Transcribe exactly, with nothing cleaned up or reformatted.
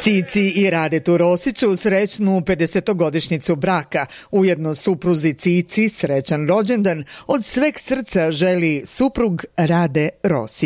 Cici i Radetu Rosiću srećnu pedesetogodišnjicu braka, ujedno supruzi Cici srećan rođendan, od sveg srca želi suprug Rade Rosić.